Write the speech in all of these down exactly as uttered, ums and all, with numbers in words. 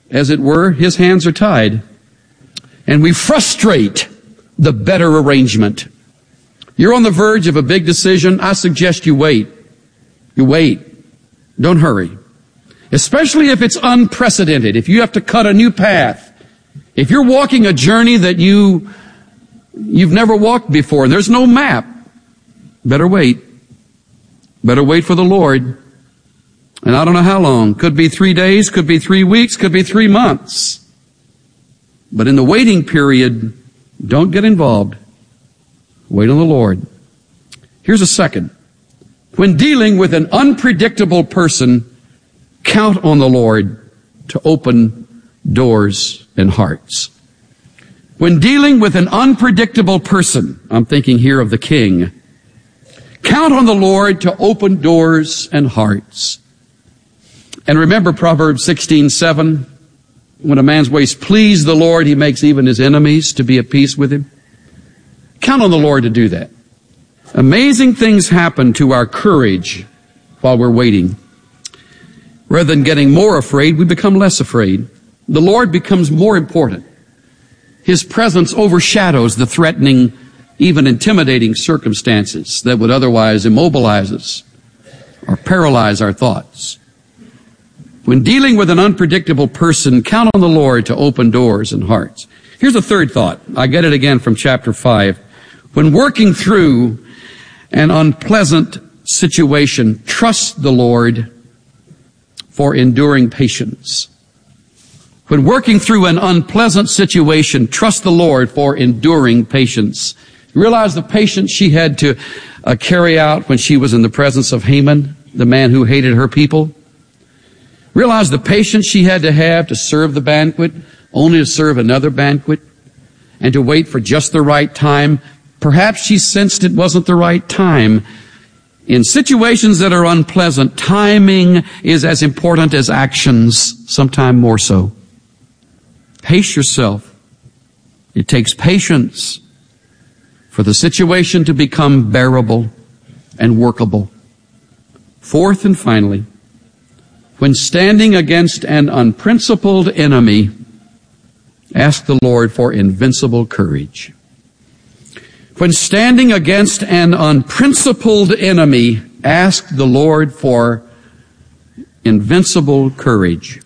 as it were, his hands are tied. And we frustrate the better arrangement. You're on the verge of a big decision. I suggest you wait. You wait. Don't hurry. Especially if it's unprecedented. If you have to cut a new path. If you're walking a journey that you, you've never walked before, there's no map. Better wait. Better wait for the Lord. And I don't know how long. Could be three days, could be three weeks, could be three months. But in the waiting period, don't get involved. Wait on the Lord. Here's a second. When dealing with an unpredictable person, count on the Lord to open doors and hearts. When dealing with an unpredictable person, I'm thinking here of the king, count on the Lord to open doors and hearts. And remember Proverbs sixteen seven, when a man's ways please the Lord, he makes even his enemies to be at peace with him. Count on the Lord to do that. Amazing things happen to our courage while we're waiting. Rather than getting more afraid, we become less afraid. The Lord becomes more important. His presence overshadows the threatening, even intimidating circumstances that would otherwise immobilize us or paralyze our thoughts. When dealing with an unpredictable person, count on the Lord to open doors and hearts. Here's a third thought. I get it again from chapter five. When working through an unpleasant situation, trust the Lord for enduring patience. When working through an unpleasant situation, trust the Lord for enduring patience. You realize the patience she had to uh, carry out when she was in the presence of Haman, the man who hated her people? Realize the patience she had to have to serve the banquet, only to serve another banquet, and to wait for just the right time. Perhaps she sensed it wasn't the right time. In situations that are unpleasant, timing is as important as actions, sometimes more so. Pace yourself. It takes patience for the situation to become bearable and workable. Fourth and finally, when standing against an unprincipled enemy, ask the Lord for invincible courage. When standing against an unprincipled enemy, ask the Lord for invincible courage.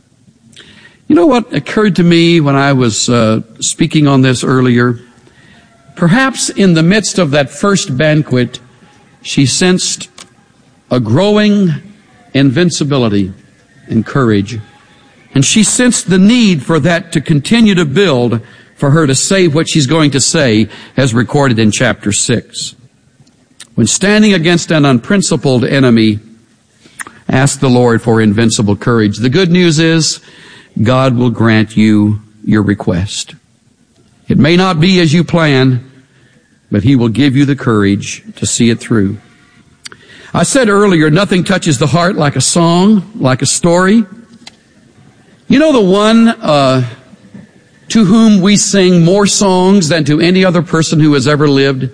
You know what occurred to me when I was uh, speaking on this earlier? Perhaps in the midst of that first banquet, she sensed a growing invincibility and courage. And she sensed the need for that to continue to build, for her to say what she's going to say, as recorded in chapter six. When standing against an unprincipled enemy, ask the Lord for invincible courage. The good news is, God will grant you your request. It may not be as you plan, but He will give you the courage to see it through. I said earlier, nothing touches the heart like a song, like a story. You know the one uh, to whom we sing more songs than to any other person who has ever lived?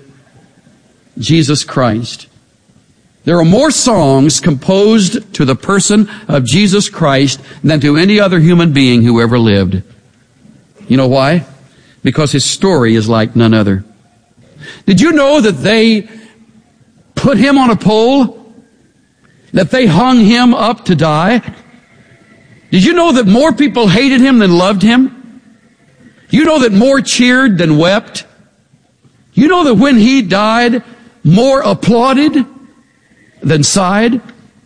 Jesus Christ. There are more songs composed to the person of Jesus Christ than to any other human being who ever lived. You know why? Because His story is like none other. Did you know that they put Him on a pole? That they hung Him up to die? Did you know that more people hated Him than loved Him? You know that more cheered than wept? You know that when He died, more applauded than sighed?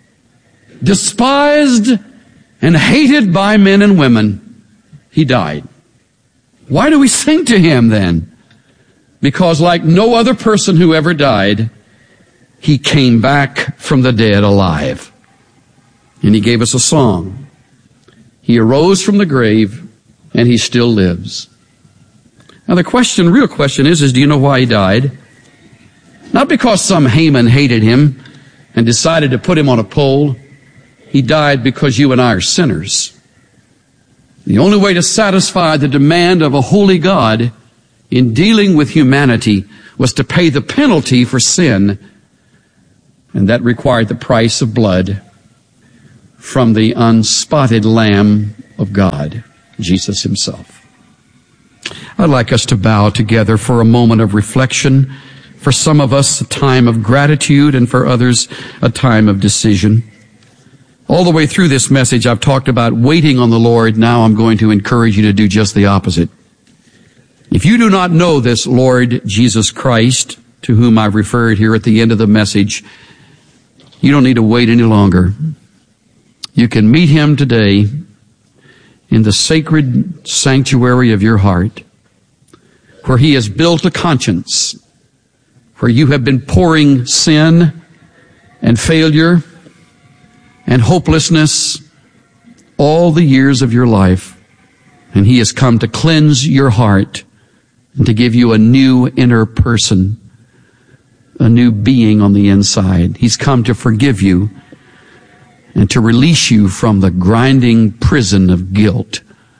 Despised and hated by men and women, He died. Why do we sing to Him then? Because like no other person who ever died, He came back from the dead alive. And He gave us a song. He arose from the grave, and He still lives. Now the question, real question is, is do you know why He died? Not because some Haman hated Him and decided to put Him on a pole. He died because you and I are sinners. The only way to satisfy the demand of a holy God in dealing with humanity was to pay the penalty for sin, and that required the price of blood from the unspotted lamb of God, Jesus himself. I'd like us to bow together for a moment of reflection. For some of us, a time of gratitude, and for others, a time of decision. All the way through this message, I've talked about waiting on the Lord. Now I'm going to encourage you to do just the opposite. If you do not know this Lord Jesus Christ, to whom I've referred here at the end of the message, you don't need to wait any longer. You can meet him today in the sacred sanctuary of your heart, where he has built a conscience, where you have been pouring sin and failure and hopelessness all the years of your life, and he has come to cleanse your heart and to give you a new inner person, a new being on the inside. He's come to forgive you and to release you from the grinding prison of guilt.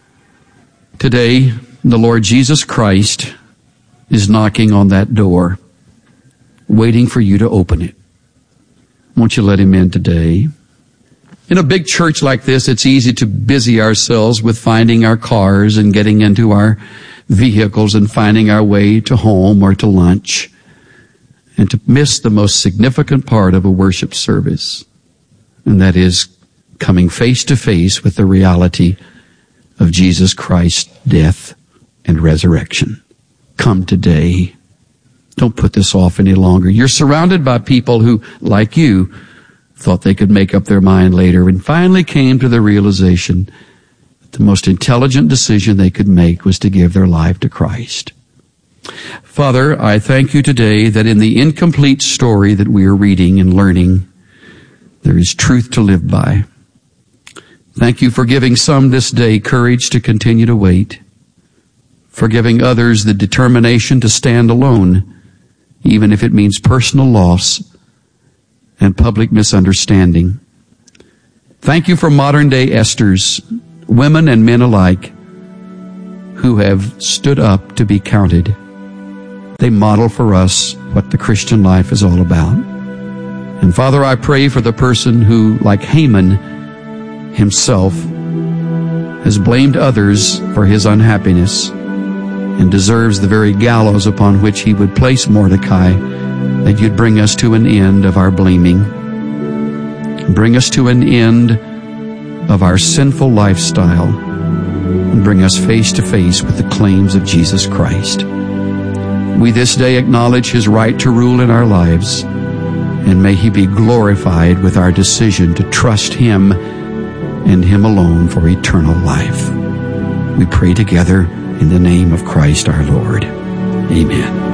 Today, the Lord Jesus Christ is knocking on that door, waiting for you to open it. Won't you let him in today? In a big church like this, it's easy to busy ourselves with finding our cars and getting into our vehicles and finding our way to home or to lunch, and to miss the most significant part of a worship service, and that is coming face to face with the reality of Jesus Christ's death and resurrection. Come today. Don't put this off any longer. You're surrounded by people who, like you, thought they could make up their mind later and finally came to the realization that the most intelligent decision they could make was to give their life to Christ. Father, I thank you today that in the incomplete story that we are reading and learning, there is truth to live by. Thank you for giving some this day courage to continue to wait, for giving others the determination to stand alone, even if it means personal loss and public misunderstanding. Thank you for modern-day Esthers, women and men alike, who have stood up to be counted. They model for us what the Christian life is all about. And Father, I pray for the person who, like Haman himself, has blamed others for his unhappiness and deserves the very gallows upon which he would place Mordecai, that you'd bring us to an end of our blaming. Bring us to an end of our sinful lifestyle and bring us face to face with the claims of Jesus Christ. We this day acknowledge his right to rule in our lives, and may he be glorified with our decision to trust him and him alone for eternal life. We pray together in the name of Christ our Lord. Amen.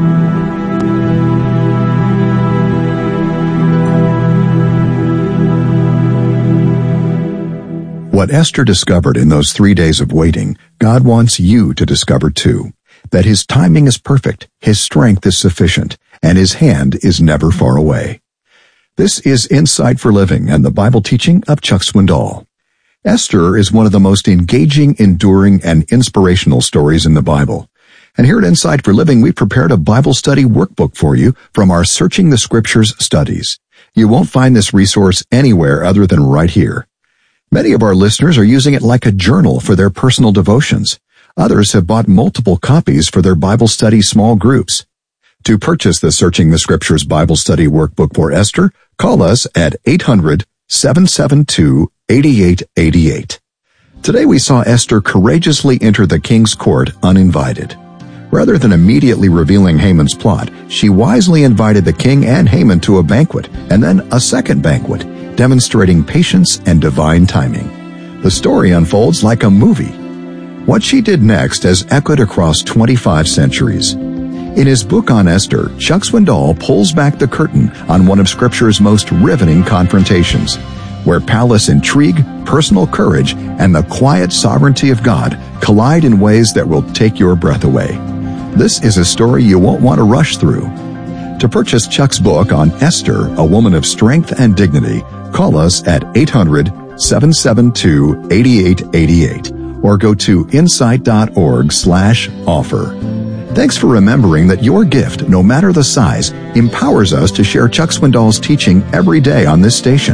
What Esther discovered in those three days of waiting, God wants you to discover too. That his timing is perfect, his strength is sufficient, and his hand is never far away. This is Insight for Living and the Bible teaching of Chuck Swindoll. Esther is one of the most engaging, enduring, and inspirational stories in the Bible. And here at Insight for Living, we prepared a Bible study workbook for you from our Searching the Scriptures studies. You won't find this resource anywhere other than right here. Many of our listeners are using it like a journal for their personal devotions. Others have bought multiple copies for their Bible study small groups. To purchase the Searching the Scriptures Bible Study Workbook for Esther, call us at eight hundred, seven seven two, eight eight eight eight. Today we saw Esther courageously enter the king's court uninvited. Rather than immediately revealing Haman's plot, she wisely invited the king and Haman to a banquet, and then a second banquet, demonstrating patience and divine timing. The story unfolds like a movie. What she did next has echoed across twenty-five centuries. In his book on Esther, Chuck Swindoll pulls back the curtain on one of Scripture's most riveting confrontations, where palace intrigue, personal courage, and the quiet sovereignty of God collide in ways that will take your breath away. This is a story you won't want to rush through. To purchase Chuck's book on Esther, a woman of strength and dignity, call us at eight hundred, seven seven two, eight eight eight eight or go to insight.org slash offer. Thanks for remembering that your gift, no matter the size, empowers us to share Chuck Swindoll's teaching every day on this station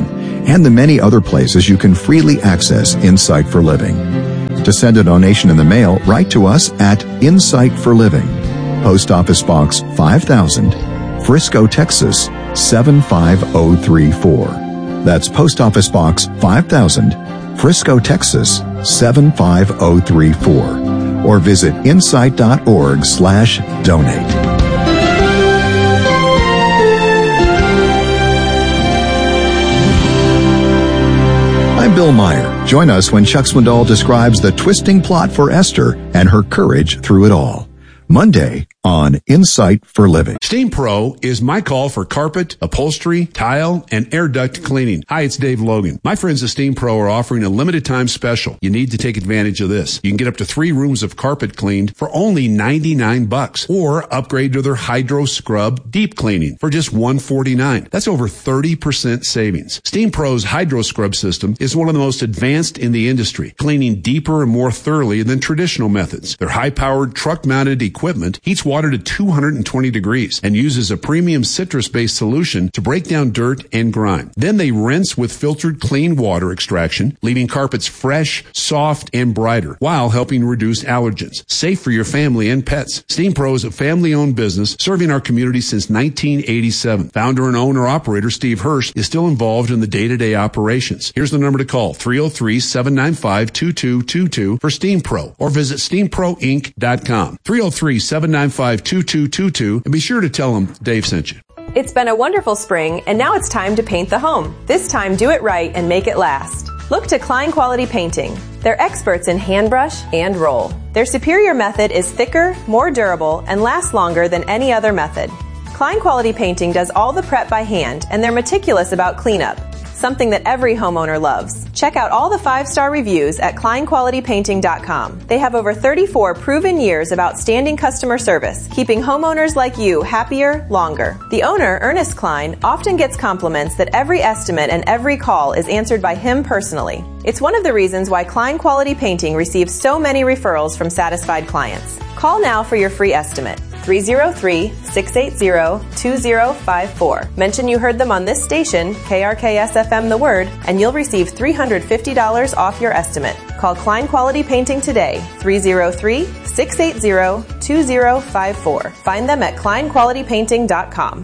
and the many other places you can freely access Insight for Living. To send a donation in the mail, write to us at Insight for Living, Post Office Box five thousand, Frisco, Texas seven five zero three four. That's Post Office Box five thousand, Frisco, Texas seven five zero three four. Or visit insight.org slash donate. I'm Bill Meyer. Join us when Chuck Swindoll describes the twisting plot for Esther and her courage through it all. Monday on Insight for Living. Steam Pro is my call for carpet, upholstery, tile, and air duct cleaning. Hi, it's Dave Logan. My friends at Steam Pro are offering a limited time special. You need to take advantage of this. You can get up to three rooms of carpet cleaned for only ninety-nine bucks, or upgrade to their Hydro Scrub deep cleaning for just one hundred forty-nine dollars. That's over thirty percent savings. Steam Pro's Hydro Scrub system is one of the most advanced in the industry, cleaning deeper and more thoroughly than traditional methods. Their high-powered truck-mounted equipment heats water to two hundred twenty degrees and uses a premium citrus-based solution to break down dirt and grime. Then they rinse with filtered clean water extraction, leaving carpets fresh, soft, and brighter, while helping reduce allergens. Safe for your family and pets. Steam Pro is a family-owned business serving our community since nineteen eighty-seven. Founder and owner-operator Steve Hirsch is still involved in the day-to-day operations. Here's the number to call, three oh three, seven nine five, two two two two for Steam Pro, or visit steam pro inc dot com. three oh three, seven nine five, two two two two, and be sure to tell them Dave sent you. It's been a wonderful spring, and now it's time to paint the home. This time, do it right and make it last. Look to Klein Quality Painting. They're experts in hand brush and roll. Their superior method is thicker, more durable, and lasts longer than any other method. Klein Quality Painting does all the prep by hand, and they're meticulous about cleanup, something that every homeowner loves. Check out all the five-star reviews at klein quality painting dot com. They have over thirty-four proven years of outstanding customer service, keeping homeowners like you happier longer. The owner, Ernest Klein, often gets compliments that every estimate and every call is answered by him personally. It's one of the reasons why Klein Quality Painting receives so many referrals from satisfied clients. Call now for your free estimate. three oh three, six eight zero, two oh five four. Mention you heard them on this station, K R K S F M The Word, and you'll receive three hundred fifty dollars off your estimate. Call Klein Quality Painting today, three oh three, six eight zero, two oh five four. Find them at klein quality painting dot com.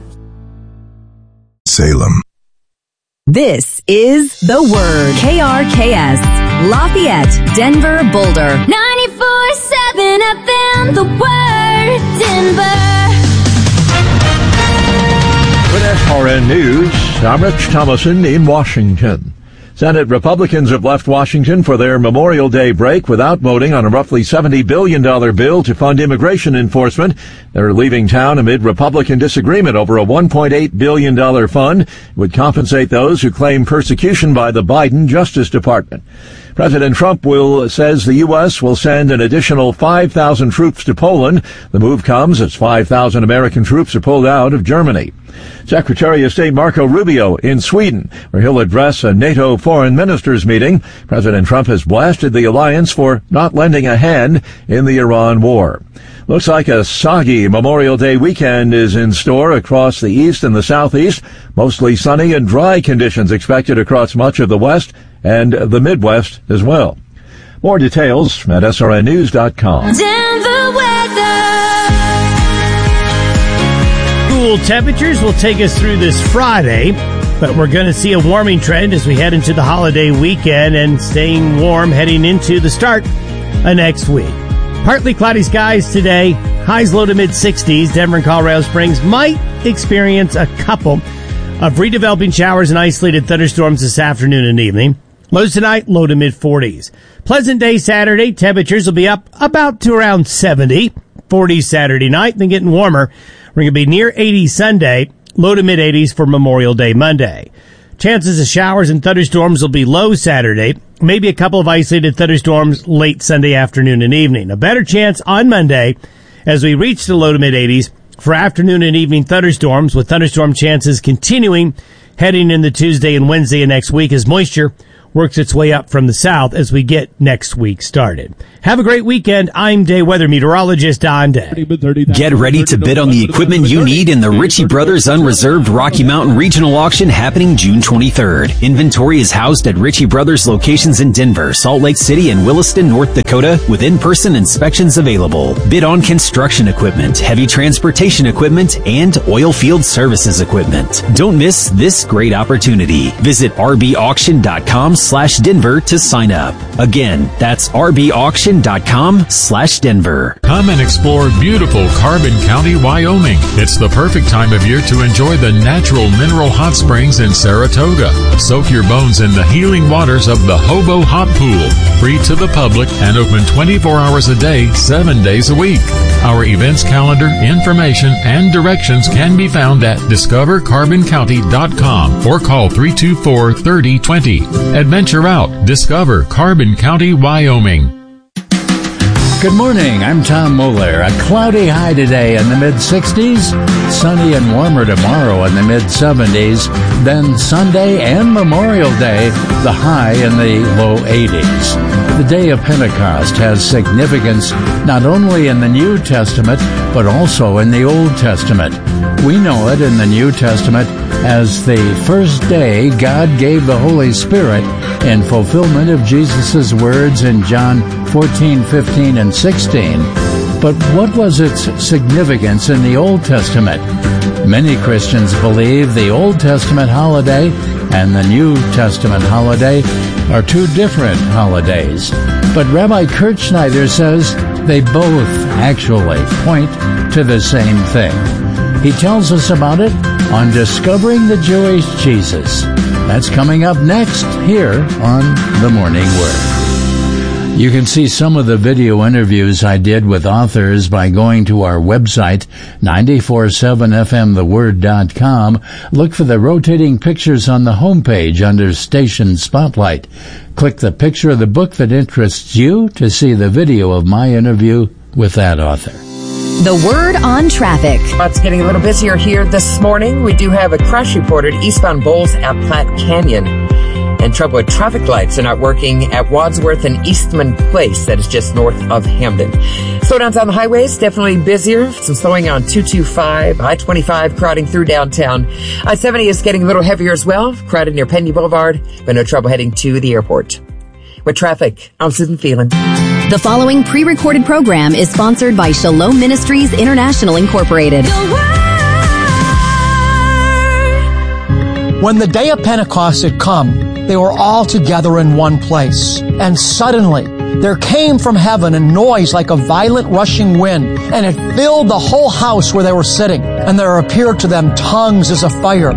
Salem. This is The Word. K R K S, Lafayette, Denver, Boulder. ninety-four seven F M, The Word, Denver. With S R N News, I'm Rich Thomason in Washington. Senate Republicans have left Washington for their Memorial Day break without voting on a roughly seventy billion dollars bill to fund immigration enforcement. They're leaving town amid Republican disagreement over a one point eight billion dollars fund that would compensate those who claim persecution by the Biden Justice Department. President Trump will says the U S will send an additional five thousand troops to Poland. The move comes as five thousand American troops are pulled out of Germany. Secretary of State Marco Rubio in Sweden, where he'll address a NATO foreign ministers meeting. President Trump has blasted the alliance for not lending a hand in the Iran war. Looks like a soggy Memorial Day weekend is in store across the east and the southeast. Mostly sunny and dry conditions expected across much of the west and the Midwest as well. More details at S R N news dot com. Denver weather. Cool temperatures will take us through this Friday, but we're going to see a warming trend as we head into the holiday weekend and staying warm heading into the start of next week. Partly cloudy skies today, highs low to mid sixties. Denver and Colorado Springs might experience a couple of redeveloping showers and isolated thunderstorms this afternoon and evening. Lows tonight, low to mid forties. Pleasant day Saturday, temperatures will be up about to around seventy. forties Saturday night, then getting warmer. We're going to be near eighty Sunday, low to mid eighties for Memorial Day Monday. Chances of showers and thunderstorms will be low Saturday, maybe a couple of isolated thunderstorms late Sunday afternoon and evening. A better chance on Monday as we reach the low to mid eighties for afternoon and evening thunderstorms, with thunderstorm chances continuing heading into Tuesday and Wednesday of next week as moisture works its way up from the south as we get next week started. Have a great weekend. I'm day weather meteorologist Don Day. Get ready to bid on the equipment you need in the Ritchie Brothers Unreserved Rocky Mountain Regional Auction happening June twenty-third. Inventory is housed at Ritchie Brothers locations in Denver, Salt Lake City, and Williston, North Dakota, with in-person inspections available. Bid on construction equipment, heavy transportation equipment, and oil field services equipment. Don't miss this great opportunity. Visit r b auction dot com slash Denver to sign up. Again, that's r b auction dot com slash Denver. Come and explore beautiful Carbon County, Wyoming. It's the perfect time of year to enjoy the natural mineral hot springs in Saratoga. Soak your bones in the healing waters of the Hobo Hot Pool, free to the public and open twenty-four hours a day, seven days a week. Our events calendar, information, and directions can be found at discover carbon county dot com or call three two four, three zero two zero. Adventure out. Discover Carbon County, Wyoming. Good morning, I'm Tom Moeller. A cloudy high today in the mid sixties, sunny and warmer tomorrow in the mid seventies, then Sunday and Memorial Day, the high in the low eighties. The day of Pentecost has significance not only in the New Testament, but also in the Old Testament. We know it in the New Testament as the first day God gave the Holy Spirit in fulfillment of Jesus' words in John fourteen, fifteen, and sixteen. But what was its significance in the Old Testament? Many Christians believe the Old Testament holiday and the New Testament holiday are two different holidays. But Rabbi Kurt Schneider says they both actually point to the same thing. He tells us about it on Discovering the Jewish Jesus. That's coming up next here on The Morning Word. You can see some of the video interviews I did with authors by going to our website, nine four seven f m the word dot com. Look for the rotating pictures on the homepage under Station Spotlight. Click the picture of the book that interests you to see the video of my interview with that author. The Word on Traffic. It's getting a little busier here this morning. We do have a crash reported eastbound Bowles at Platte Canyon. And trouble with traffic lights are not working at Wadsworth and Eastman Place, that is just north of Hamden. Slowdowns on the highways, definitely busier. Some slowing on two twenty-five, I twenty-five crowding through downtown. I seventy is getting a little heavier as well, crowded near Penny Boulevard, but no trouble heading to the airport. With traffic, I'm Susan Phelan. The following pre-recorded program is sponsored by Shalom Ministries International Incorporated. When the day of Pentecost had come, they were all together in one place. And suddenly, there came from heaven a noise like a violent rushing wind, and it filled the whole house where they were sitting. And there appeared to them tongues as of fire.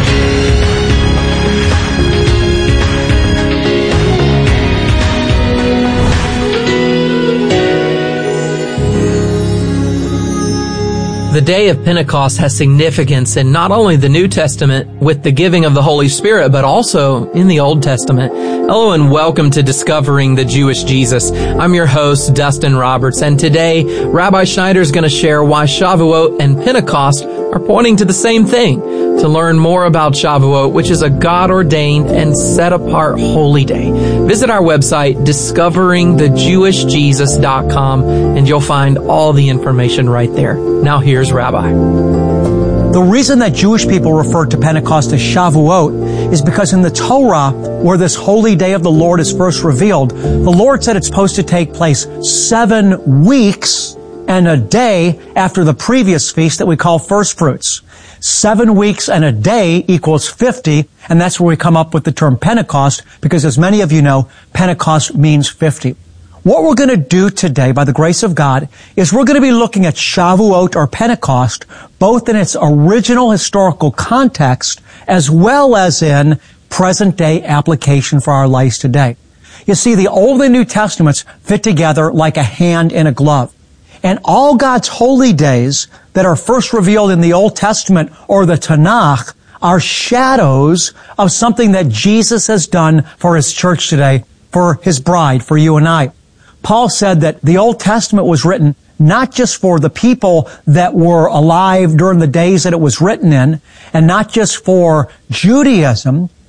The day of Pentecost has significance in not only the New Testament with the giving of the Holy Spirit, but also in the Old Testament. Hello and welcome to Discovering the Jewish Jesus. I'm your host, Dustin Roberts, and today Rabbi Schneider is going to share why Shavuot and Pentecost are pointing to the same thing. To learn more about Shavuot, which is a God-ordained and set-apart holy day, visit our website, discovering the jewish jesus dot com, and you'll find all the information right there. Now here's Rabbi. The reason that Jewish people refer to Pentecost as Shavuot is because in the Torah, where this holy day of the Lord is first revealed, the Lord said it's supposed to take place seven weeks and a day after the previous feast that we call first fruits. Seven weeks and a day equals fifty, and that's where we come up with the term Pentecost, because as many of you know, Pentecost means fifty. What we're going to do today, by the grace of God, is we're going to be looking at Shavuot or Pentecost, both in its original historical context, as well as in present-day application for our lives today. You see, the Old and New Testaments fit together like a hand in a glove. And all God's holy days that are first revealed in the Old Testament or the Tanakh are shadows of something that Jesus has done for His church today, for His bride, for you and I. Paul said that the Old Testament was written not just for the people that were alive during the days that it was written in, and not just for Judaism, but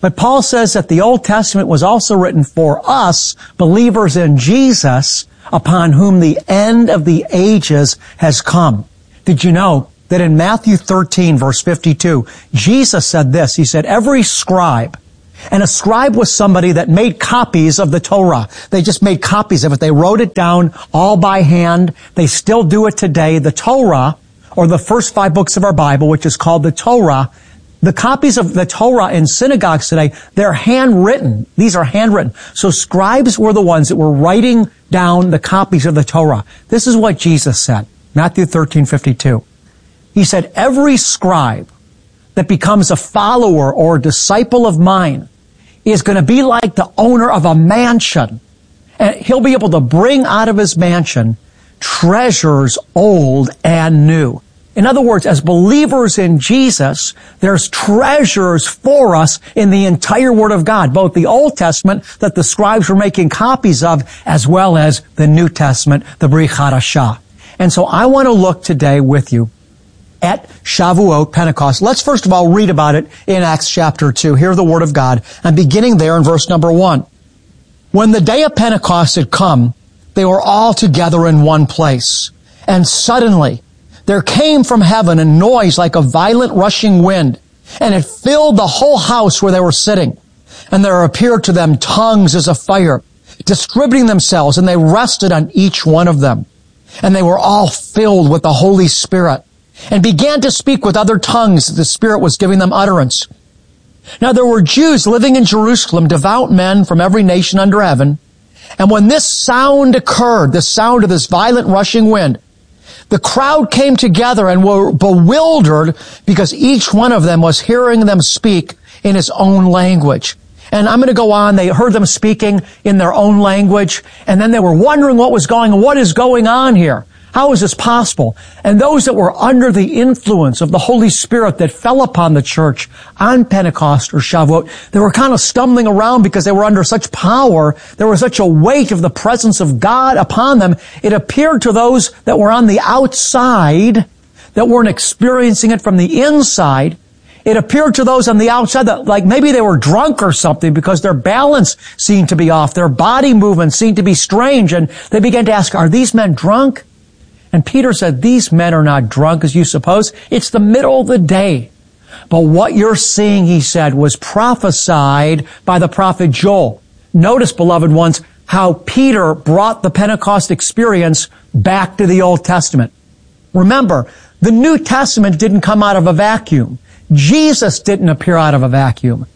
But Paul says that the Old Testament was also written for us, believers in Jesus, upon whom the end of the ages has come. Did you know that in Matthew thirteen, verse fifty-two, Jesus said this, he said, every scribe, and a scribe was somebody that made copies of the Torah. They just made copies of it. They wrote it down all by hand. They still do it today. The Torah, or the first five books of our Bible, which is called the Torah, the copies of the Torah in synagogues today, they're handwritten. These are handwritten. So scribes were the ones that were writing down the copies of the Torah. This is what Jesus said, Matthew thirteen fifty-two. He said, every scribe that becomes a follower or a disciple of mine is going to be like the owner of a mansion. And he'll be able to bring out of his mansion treasures old and new. In other words, as believers in Jesus, there's treasures for us in the entire Word of God, both the Old Testament that the scribes were making copies of, as well as the New Testament, the Brit Hadashah. And so I want to look today with you at Shavuot, Pentecost. Let's first of all read about it in Acts chapter two. Hear the Word of God. I'm beginning there in verse number one. When the day of Pentecost had come, they were all together in one place. And suddenly there came from heaven a noise like a violent rushing wind, and it filled the whole house where they were sitting. And there appeared to them tongues as of fire, distributing themselves, and they rested on each one of them. And they were all filled with the Holy Spirit, and began to speak with other tongues that the Spirit was giving them utterance. Now there were Jews living in Jerusalem, devout men from every nation under heaven. And when this sound occurred, the sound of this violent rushing wind, the crowd came together and were bewildered because each one of them was hearing them speak in his own language. And I'm going to go on. They heard them speaking in their own language, and then they were wondering what was going on. What is going on here? How is this possible? And those that were under the influence of the Holy Spirit that fell upon the church on Pentecost or Shavuot, they were kind of stumbling around because they were under such power. There was such a weight of the presence of God upon them. It appeared to those that were on the outside, that weren't experiencing it from the inside, it appeared to those on the outside that like maybe they were drunk or something because their balance seemed to be off. Their body movements seemed to be strange. And they began to ask, are these men drunk? And Peter said, these men are not drunk as you suppose. It's the middle of the day. But what you're seeing, he said, was prophesied by the prophet Joel. Notice, beloved ones, how Peter brought the Pentecost experience back to the Old Testament. Remember, the New Testament didn't come out of a vacuum. Jesus didn't appear out of a vacuum.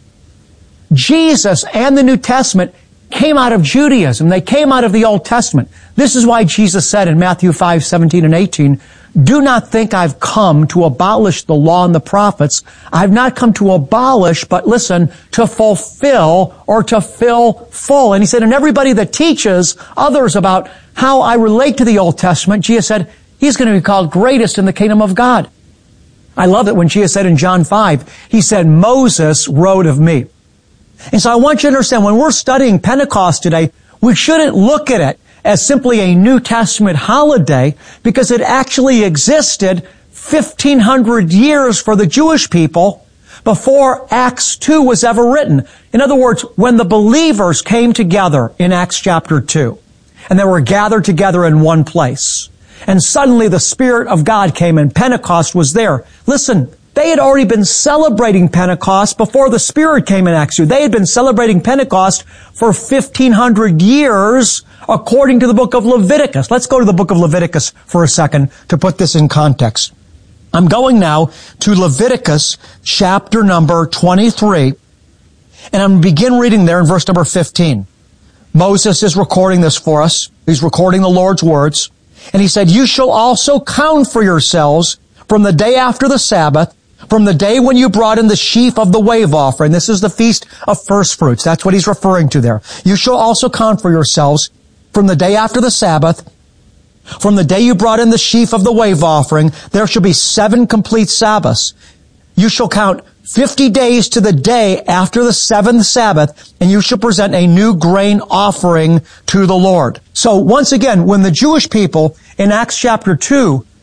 Jesus and the New Testament came out of Judaism. They came out of the Old Testament. This is why Jesus said in Matthew five, seventeen and eighteen, do not think I've come to abolish the law and the prophets. I've not come to abolish, but listen, to fulfill or to fill full. And he said, and everybody that teaches others about how I relate to the Old Testament, Jesus said, he's going to be called greatest in the kingdom of God. I love it when Jesus said in John five, he said, Moses wrote of me. And so I want you to understand, when we're studying Pentecost today, we shouldn't look at it as simply a New Testament holiday, because it actually existed fifteen hundred years for the Jewish people before Acts two was ever written. In other words, when the believers came together in Acts chapter two, and they were gathered together in one place, and suddenly the Spirit of God came and Pentecost was there. Listen, they had already been celebrating Pentecost before the Spirit came in Acts two. They had been celebrating Pentecost for fifteen hundred years according to the book of Leviticus. Let's go to the book of Leviticus for a second to put this in context. I'm going now to Leviticus chapter number twenty-three, and I'm going to begin reading there in verse number fifteen. Moses is recording this for us. He's recording the Lord's words. And he said, you shall also count for yourselves from the day after the Sabbath, from the day when you brought in the sheaf of the wave offering. This is the feast of first fruits. That's what he's referring to there. You shall also count for yourselves from the day after the Sabbath, from the day you brought in the sheaf of the wave offering, there shall be seven complete Sabbaths. You shall count fifty days to the day after the seventh Sabbath, and you shall present a new grain offering to the Lord. So once again, when the Jewish people in Acts chapter two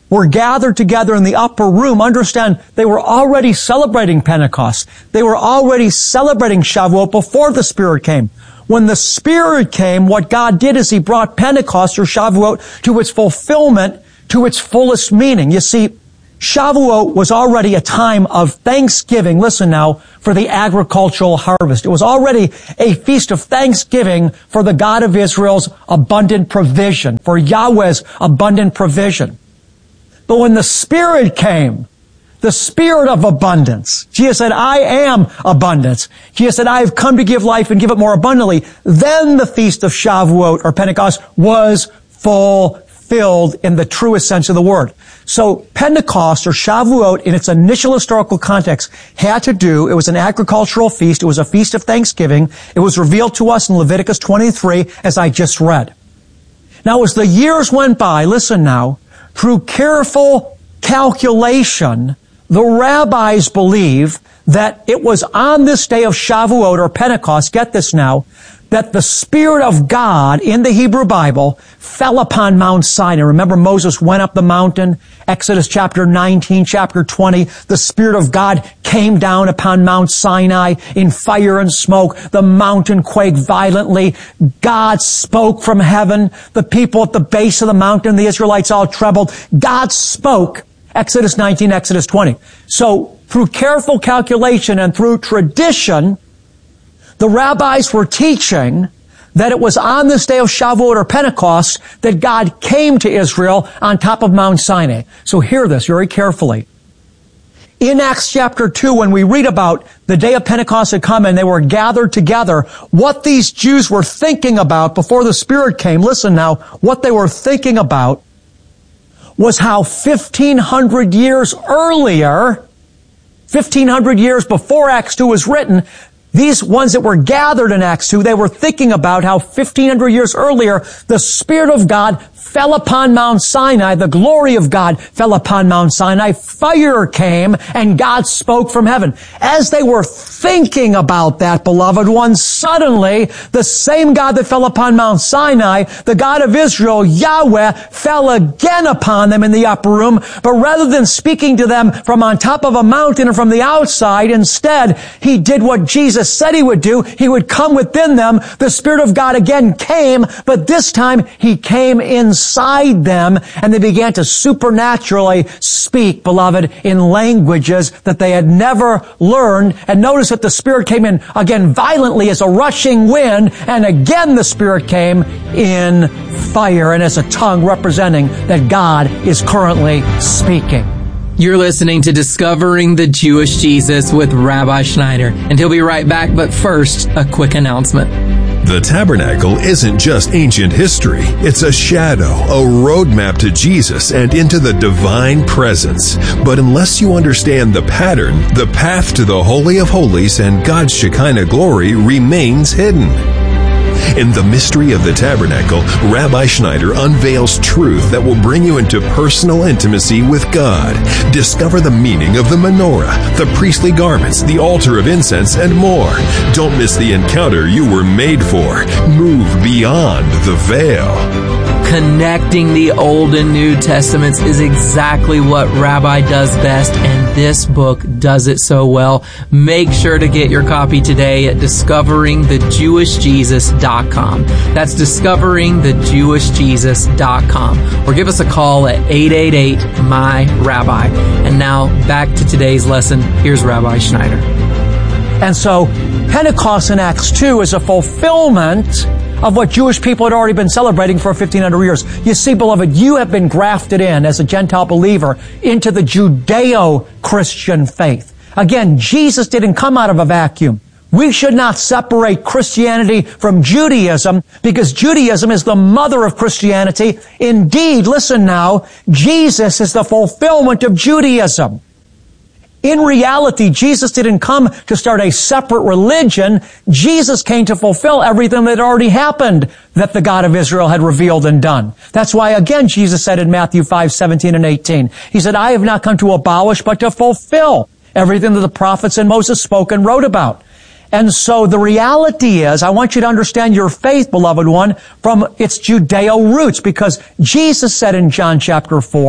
were gathered together in the upper room, understand they were already celebrating Pentecost. They were already celebrating Shavuot before the Spirit came. When the Spirit came, what God did is He brought Pentecost or Shavuot to its fulfillment, to its fullest meaning. You see, Shavuot was already a time of thanksgiving, listen now, for the agricultural harvest. It was already a feast of thanksgiving for the God of Israel's abundant provision, for Yahweh's abundant provision. But when the Spirit came, the Spirit of abundance, Jesus said, I am abundance. Jesus said, I have come to give life and give it more abundantly. Then the feast of Shavuot or Pentecost was fulfilled in the truest sense of the word. So Pentecost or Shavuot in its initial historical context had to do, it was an agricultural feast, it was a feast of thanksgiving. It was revealed to us in Leviticus twenty-three as I just read. Now as the years went by, listen now, through careful calculation, the rabbis believe that it was on this day of Shavuot or Pentecost, get this now, that the Spirit of God in the Hebrew Bible fell upon Mount Sinai. Remember Moses went up the mountain, Exodus chapter nineteen, chapter twenty. The Spirit of God came down upon Mount Sinai in fire and smoke. The mountain quaked violently. God spoke from heaven. The people at the base of the mountain, the Israelites all trembled. God spoke. Exodus nineteen, Exodus twenty. So through careful calculation and through tradition, the rabbis were teaching that it was on this day of Shavuot or Pentecost that God came to Israel on top of Mount Sinai. So hear this very carefully. In Acts chapter two, when we read about the day of Pentecost had come and they were gathered together, what these Jews were thinking about before the Spirit came, listen now, what they were thinking about was how fifteen hundred years earlier, fifteen hundred years before Acts two was written, these ones that were gathered in Acts two, they were thinking about how fifteen hundred years earlier, the Spirit of God fell upon Mount Sinai, the glory of God fell upon Mount Sinai, fire came, and God spoke from heaven. As they were thinking about that, beloved ones, suddenly the same God that fell upon Mount Sinai, the God of Israel, Yahweh, fell again upon them in the upper room, but rather than speaking to them from on top of a mountain or from the outside, instead, He did what Jesus said He would do. He would come within them. The Spirit of God again came, but this time He came inside them, and they began to supernaturally speak, beloved, in languages that they had never learned. And notice that the Spirit came in again violently as a rushing wind, and again the Spirit came in fire and as a tongue representing that God is currently speaking. You're listening to Discovering the Jewish Jesus with Rabbi Schneider, and he'll be right back, but first, a quick announcement. The tabernacle isn't just ancient history. It's a shadow, a roadmap to Jesus and into the divine presence. But unless you understand the pattern, the path to the Holy of Holies and God's Shekinah glory remains hidden. In the mystery of the tabernacle, Rabbi Schneider unveils truth that will bring you into personal intimacy with God. Discover the meaning of the menorah, the priestly garments, the altar of incense, and more. Don't miss the encounter you were made for. Move beyond the veil. Connecting the Old and New Testaments is exactly what Rabbi does best, and this book does it so well. Make sure to get your copy today at discovering the jewish jesus dot com. That's discovering the jewish jesus dot com. Or give us a call at eight eight eight, M Y, Rabbi. And now, back to today's lesson. Here's Rabbi Schneider. And so, Pentecost in Acts two is a fulfillment of what Jewish people had already been celebrating for fifteen hundred years. You see, beloved, you have been grafted in as a Gentile believer into the Judeo-Christian faith. Again, Jesus didn't come out of a vacuum. We should not separate Christianity from Judaism because Judaism is the mother of Christianity. Indeed, listen now, Jesus is the fulfillment of Judaism. In reality, Jesus didn't come to start a separate religion. Jesus came to fulfill everything that had already happened that the God of Israel had revealed and done. That's why, again, Jesus said in Matthew five, seventeen and eighteen, He said, I have not come to abolish, but to fulfill everything that the prophets and Moses spoke and wrote about. And so the reality is, I want you to understand your faith, beloved one, from its Judeo roots, because Jesus said in John chapter four,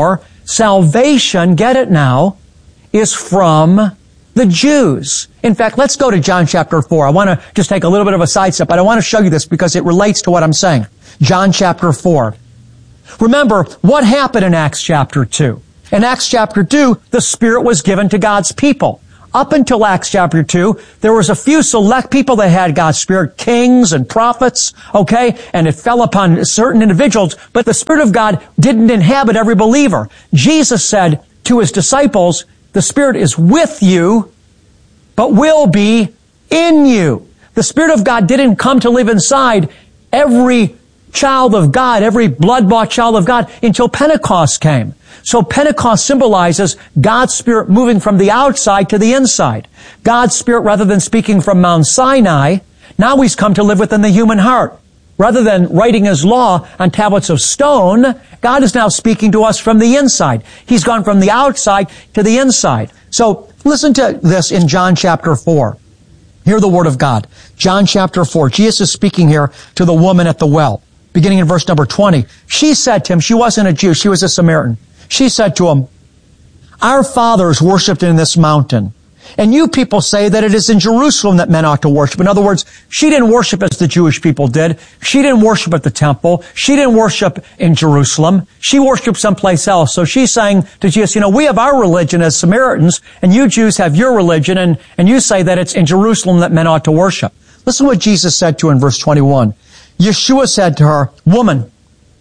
salvation, get it now, is from the Jews. In fact, let's go to John chapter four. I want to just take a little bit of a sidestep, but I want to show you this because it relates to what I'm saying. John chapter four. Remember, what happened in Acts chapter two? In Acts chapter two, the Spirit was given to God's people. Up until Acts chapter two, there was a few select people that had God's Spirit, kings and prophets, okay? And it fell upon certain individuals, but the Spirit of God didn't inhabit every believer. Jesus said to His disciples, the Spirit is with you, but will be in you. The Spirit of God didn't come to live inside every child of God, every blood-bought child of God, until Pentecost came. So Pentecost symbolizes God's Spirit moving from the outside to the inside. God's Spirit, rather than speaking from Mount Sinai, now He's come to live within the human heart. Rather than writing His law on tablets of stone, God is now speaking to us from the inside. He's gone from the outside to the inside. So listen to this in John chapter four. Hear the word of God. John chapter four. Jesus is speaking here to the woman at the well. Beginning in verse number twenty. She said to Him, she wasn't a Jew, she was a Samaritan. She said to Him, our fathers worshipped in this mountain, and you people say that it is in Jerusalem that men ought to worship. In other words, she didn't worship as the Jewish people did. She didn't worship at the temple. She didn't worship in Jerusalem. She worshiped someplace else. So she's saying to Jesus, you know, we have our religion as Samaritans, and you Jews have your religion, and, and you say that it's in Jerusalem that men ought to worship. Listen to what Jesus said to her in verse twenty-one. Yeshua said to her, woman,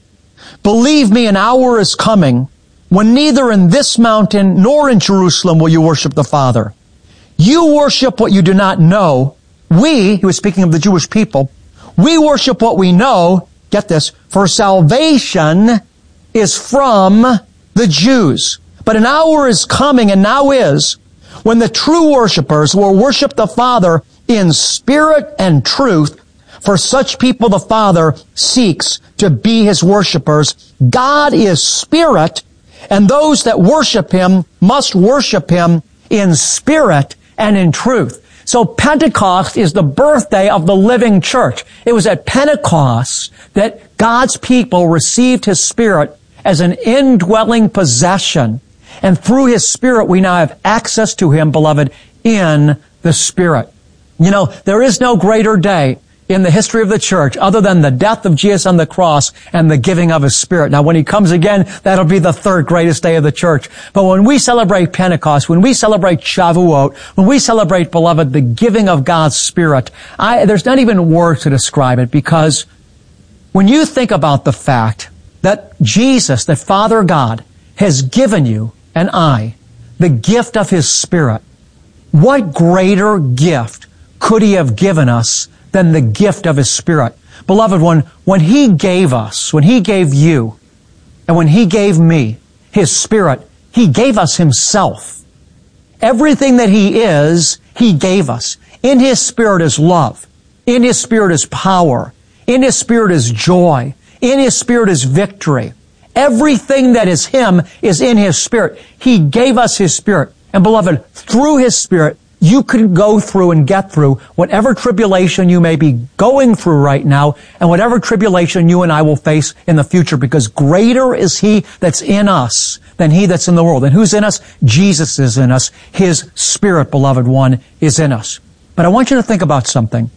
believe me, an hour is coming when neither in this mountain nor in Jerusalem will you worship the Father. You worship what you do not know. We, he was speaking of the Jewish people, we worship what we know. Get this, for salvation is from the Jews. But an hour is coming, and now is, when the true worshipers will worship the Father in spirit and truth. For such people the Father seeks to be His worshipers. God is spirit, and those that worship Him must worship Him in spirit and in truth. So Pentecost is the birthday of the living church. It was at Pentecost that God's people received His Spirit as an indwelling possession. And through His Spirit we now have access to Him, beloved, in the Spirit. You know, there is no greater day in the history of the church other than the death of Jesus on the cross and the giving of His Spirit. Now, when He comes again, that'll be the third greatest day of the church. But when we celebrate Pentecost, when we celebrate Shavuot, when we celebrate, beloved, the giving of God's Spirit, I, there's not even words to describe it, because when you think about the fact that Jesus, that Father God, has given you and I the gift of His Spirit, what greater gift could He have given us than the gift of His Spirit? Beloved, when, when He gave us, when He gave you, and when He gave me His Spirit, He gave us Himself. Everything that He is, He gave us. In His Spirit is love. In His Spirit is power. In His Spirit is joy. In His Spirit is victory. Everything that is Him is in His Spirit. He gave us His Spirit. And beloved, through His Spirit, you can go through and get through whatever tribulation you may be going through right now, and whatever tribulation you and I will face in the future, because greater is He that's in us than he that's in the world. And who's in us? Jesus is in us. His Spirit, beloved one, is in us. But I want you to think about something.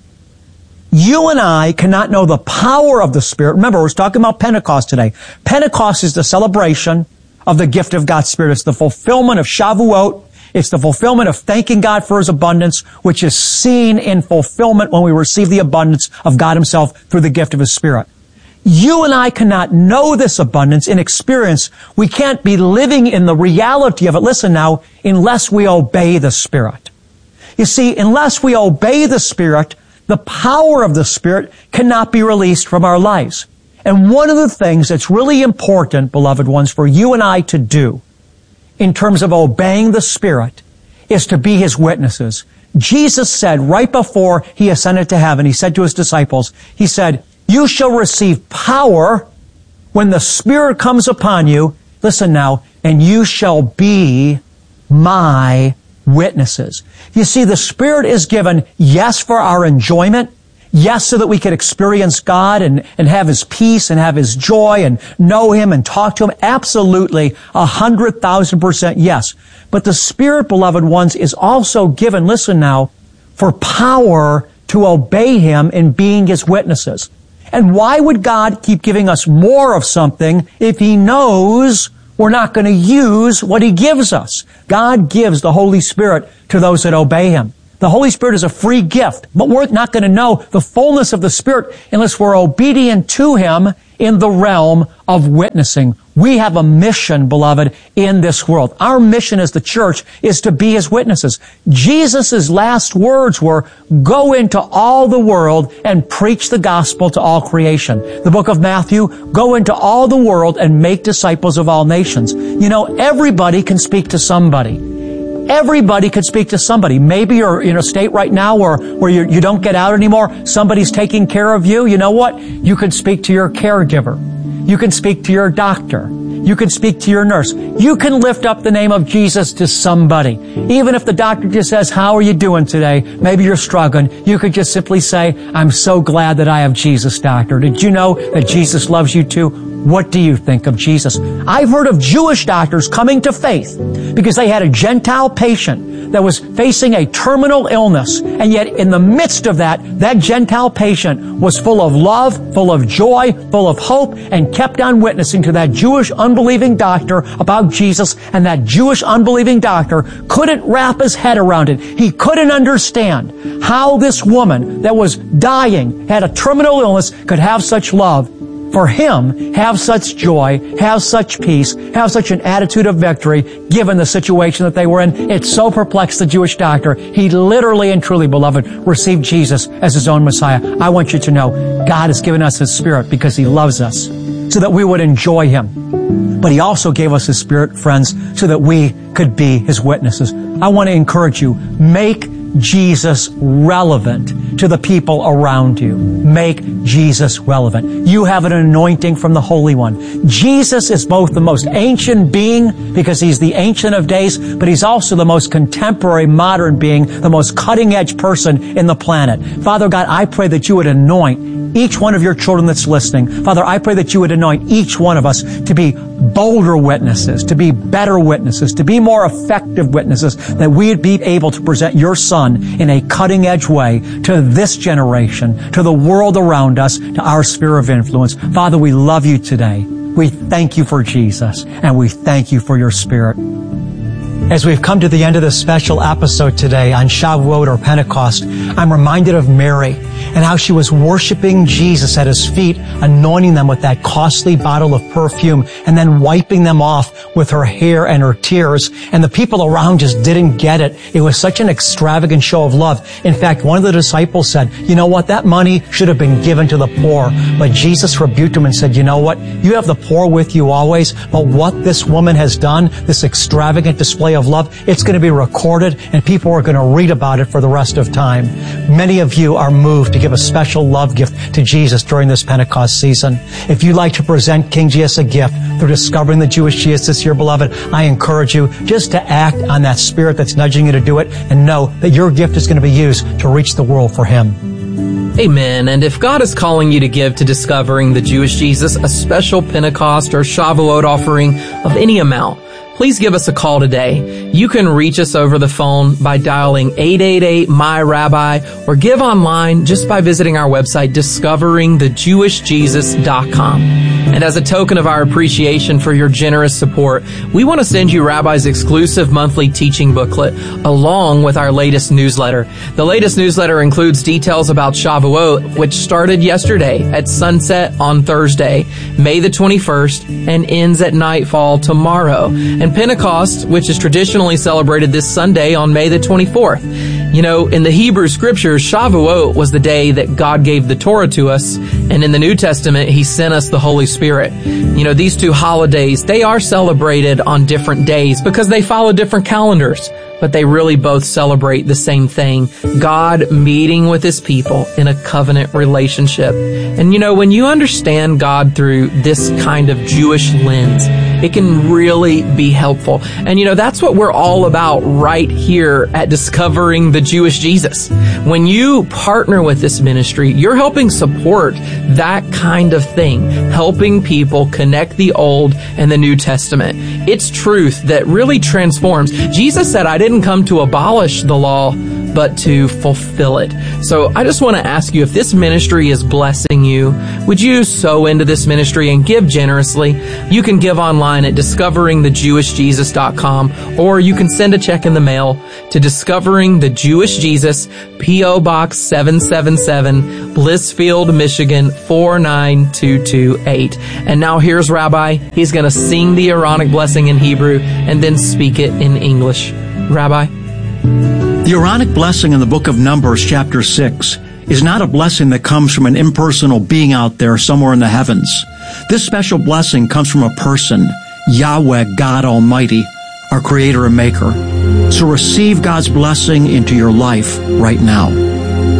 You and I cannot know the power of the Spirit. Remember, we're talking about Pentecost today. Pentecost is the celebration of the gift of God's Spirit. It's the fulfillment of Shavuot. It's the fulfillment of thanking God for His abundance, which is seen in fulfillment when we receive the abundance of God Himself through the gift of His Spirit. You and I cannot know this abundance in experience. We can't be living in the reality of it, listen now, unless we obey the Spirit. You see, unless we obey the Spirit, the power of the Spirit cannot be released from our lives. And one of the things that's really important, beloved ones, for you and I to do in terms of obeying the Spirit is to be His witnesses. Jesus said right before He ascended to heaven, He said to His disciples, He said, you shall receive power when the Spirit comes upon you, listen now, and you shall be my witnesses. You see, the Spirit is given, yes, for our enjoyment, Yes, so that we could experience God and, and have His peace and have His joy and know Him and talk to Him. Absolutely, a hundred thousand percent yes. But the Spirit, beloved ones, is also given, listen now, for power to obey Him in being His witnesses. And why would God keep giving us more of something if He knows we're not going to use what He gives us? God gives the Holy Spirit to those that obey Him. The Holy Spirit is a free gift, but we're not going to know the fullness of the Spirit unless we're obedient to Him in the realm of witnessing. We have a mission, beloved, in this world. Our mission as the church is to be His witnesses. Jesus' last words were, go into all the world and preach the gospel to all creation. The book of Matthew, go into all the world and make disciples of all nations. You know, everybody can speak to somebody. Everybody could speak to somebody. Maybe you're in a state right now where, where you, you don't get out anymore. Somebody's taking care of you. You know what? You could speak to your caregiver. You can speak to your doctor. You can speak to your nurse. You can lift up the name of Jesus to somebody. Even if the doctor just says, how are you doing today? Maybe you're struggling. You could just simply say, I'm so glad that I have Jesus, doctor. Did you know that Jesus loves you too? What do you think of Jesus? I've heard of Jewish doctors coming to faith because they had a Gentile patient that was facing a terminal illness. And yet in the midst of that, that Gentile patient was full of love, full of joy, full of hope, and kept on witnessing to that Jewish unbelieving doctor about Jesus. And that Jewish unbelieving doctor couldn't wrap his head around it. He couldn't understand how this woman that was dying, had a terminal illness, could have such love for him, have such joy, have such peace, have such an attitude of victory, given the situation that they were in. It so perplexed the Jewish doctor. He literally and truly, beloved, received Jesus as his own Messiah. I want you to know God has given us His Spirit because He loves us, so that we would enjoy Him. But He also gave us His Spirit, friends, so that we could be His witnesses. I want to encourage you, make Jesus relevant to the people around you. Make Jesus relevant. You have an anointing from the Holy One. Jesus is both the most ancient being because He's the Ancient of Days, but He's also the most contemporary, modern being, the most cutting-edge person in the planet. Father God, I pray that You would anoint each one of Your children that's listening. Father, I pray that You would anoint each one of us to be bolder witnesses, to be better witnesses, to be more effective witnesses, that we'd be able to present Your Son in a cutting-edge way to this generation, to the world around us, to our sphere of influence. Father, we love You today. We thank You for Jesus, and we thank You for Your Spirit. As we've come to the end of this special episode today on Shavuot or Pentecost, I'm reminded of Mary and how she was worshiping Jesus at His feet, anointing them with that costly bottle of perfume and then wiping them off with her hair and her tears. And the people around just didn't get it. It was such an extravagant show of love. In fact, one of the disciples said, you know what, that money should have been given to the poor. But Jesus rebuked him and said, you know what, you have the poor with you always, but what this woman has done, this extravagant display of love, it's going to be recorded and people are going to read about it for the rest of time. Many of you are moved to give a special love gift to Jesus during this Pentecost season. If you'd like to present King Jesus a gift through discovering the Jewish Jesus this year, beloved, I encourage you just to act on that spirit that's nudging you to do it and know that your gift is going to be used to reach the world for Him. Amen. And if God is calling you to give to discovering the Jewish Jesus a special Pentecost or Shavuot offering of any amount, please give us a call today. You can reach us over the phone by dialing eight eight eight, M Y Rabbi or give online just by visiting our website, discovering the jewish jesus dot com. And as a token of our appreciation for your generous support, we want to send you Rabbi's exclusive monthly teaching booklet along with our latest newsletter. The latest newsletter includes details about Shavuot, which started yesterday at sunset on Thursday, May the twenty-first, and ends at nightfall tomorrow. And Pentecost, which is traditionally celebrated this Sunday on May the twenty-fourth. You know, in the Hebrew Scriptures, Shavuot was the day that God gave the Torah to us, and in the New Testament, He sent us the Holy Spirit. You know, these two holidays, they are celebrated on different days because they follow different calendars. but they really both celebrate the same thing. God meeting with his people in a covenant relationship. And you know, when you understand God through this kind of Jewish lens, it can really be helpful. And you know, that's what we're all about right here at Discovering the Jewish Jesus. When you partner with this ministry, you're helping support that kind of thing, helping people connect the Old and the New Testament. It's truth that really transforms. Jesus said, I didn't come to abolish the law, but to fulfill it. So I just want to ask you, if this ministry is blessing you, would you sow into this ministry and give generously? You can give online at discovering the jewish jesus dot com, or you can send a check in the mail to Discovering the Jewish Jesus, P O Box seven seven seven, Blissfield, Michigan four nine two two eight. And now here's Rabbi. He's going to sing the Aaronic blessing in Hebrew and then speak it in English. Rabbi? The Aaronic blessing in the book of Numbers, chapter six, is not a blessing that comes from an impersonal being out there somewhere in the heavens. This special blessing comes from a person, Yahweh, God Almighty, our Creator and Maker. So receive God's blessing into your life right now.